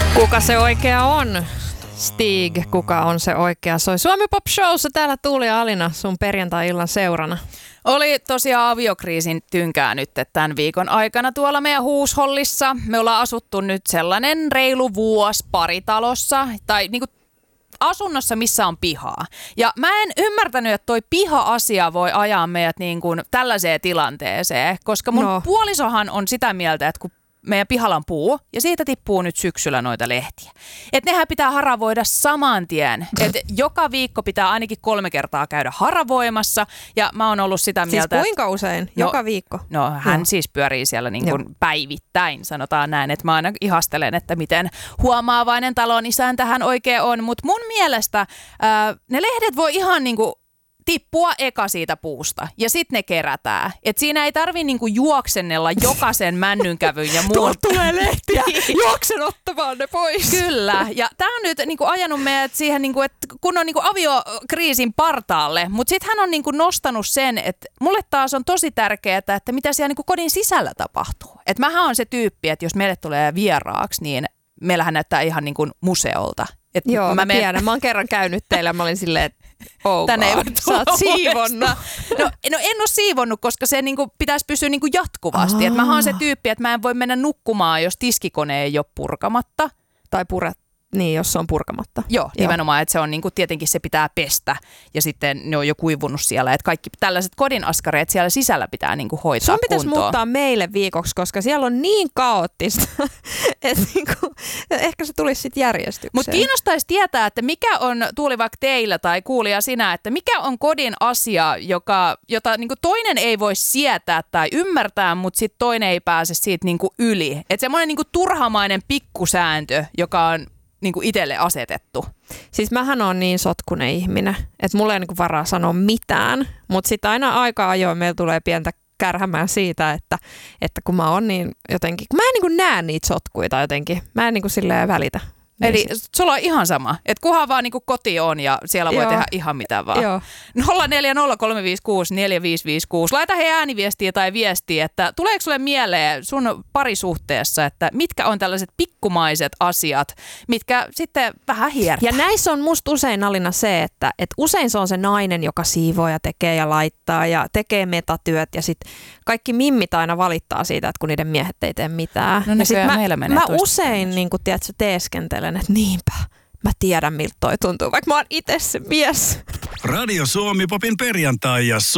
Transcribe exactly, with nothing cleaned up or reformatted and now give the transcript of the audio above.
Kuka se oikea on? Stig, kuka on se oikea? Soi Suomi Pop Showssa täällä Tuuli ja Alina sun perjantai-illan seurana. Oli tosiaan aviokriisin tynkää nyt tämän viikon aikana tuolla meidän huushollissa. Me ollaan asuttu nyt sellainen reilu vuosi paritalossa tai niinku asunnossa, missä on pihaa. Ja mä en ymmärtänyt, että toi piha-asia voi ajaa meidät niin kuin tällaiseen tilanteeseen, koska mun no. puolisohan on sitä mieltä, että kun meidän pihalla on puu, ja siitä tippuu nyt syksyllä noita lehtiä. Että nehän pitää haravoida saman tien. Että joka viikko pitää ainakin kolme kertaa käydä haravoimassa, ja mä oon ollut sitä mieltä... Siis kuinka usein? No, joka viikko? No hän no. siis pyörii siellä niin kuin päivittäin, sanotaan näin. Että mä aina ihastelen, että miten huomaavainen talon isäntä hän oikein on. Mutta mun mielestä ää, ne lehdet voi ihan niin kuin tippua eka siitä puusta ja sitten ne kerätään. Et siinä ei tarvii niinku juoksennella jokaisen männynkävyn ja muun. Tuolta tulee lehtiä, juoksen ottamaan ne pois. Kyllä, ja tämä on nyt niinku ajanut meidät siihen, niinku, että kun on niinku aviokriisin partaalle, mutta sitten hän on niinku nostanut sen, että mulle taas on tosi tärkeää, että mitä siellä niinku kodin sisällä tapahtuu. Et mähän on se tyyppi, että jos meille tulee vieraaksi, niin meillähän näyttää ihan niinku museolta. Et Joo, mä, mä men... tiedän. Mä oon kerran käynyt teillä, mä olin silleen, että oh tänne ei sä oot siivonnut. No, no en ole siivonnut, koska se niinku pitäisi pysyä niinku jatkuvasti. Et mä oon se tyyppi, että mä en voi mennä nukkumaan, jos tiskikone ei ole purkamatta. Tai puret. Niin, jos se on purkamatta. Joo, Joo. nimenomaan, että se on niinku, tietenkin se pitää pestä ja sitten ne on jo kuivunut siellä. Että kaikki tällaiset kodin askareet siellä sisällä pitää niinku hoitaa sun pitäisi kuntoon. muuttaa meille viikoksi, koska siellä on niin kaoottista, että niinku, ehkä se tulisi sitten järjestykseen. Mutta kiinnostaisi tietää, että mikä on, Tuuli vaikka teillä tai kuulija sinä, että mikä on kodin asia, joka, jota niinku toinen ei voi sietää tai ymmärtää, mutta sitten toinen ei pääse siitä niinku yli. Että semmoinen niinku turhamainen pikkusääntö, joka on niinku itselle asetettu. Siis mähän on niin sotkunen ihminen, että mulla ei niinku varaa sanoa mitään, mutta sitten aina aika ajoin meillä tulee pientä kärhämään siitä, että, että kun mä oon niin jotenkin, kun mä en niinku näe niitä sotkuita jotenkin, mä en niinku silleen välitä. Eli niin sulla on ihan sama, että kunhan vaan niinku koti on ja siellä voi Joo. tehdä ihan mitä vaan. Joo. nolla neljä nolla kolme viisi kuusi neljä viisi viisi kuusi. Laita he ääniviestiä tai viestiä, että tuleeko sulle mieleen sun parisuhteessa, että mitkä on tällaiset pikkumaiset asiat, mitkä sitten vähän hiertää. Ja näissä on musta usein Alina se, että, että usein se on se nainen, joka siivoo ja tekee ja laittaa ja tekee metatyöt ja sitten kaikki mimmit aina valittaa siitä, että kun niiden miehet ei tee mitään. No ja sit mä, meillä menee mä usein niin kun, tiedätkö, teeskentelen, että niinpä, mä tiedän miltä toi tuntuu, vaikka mä oon itse se mies. Radio Suomi Popin perjantai ja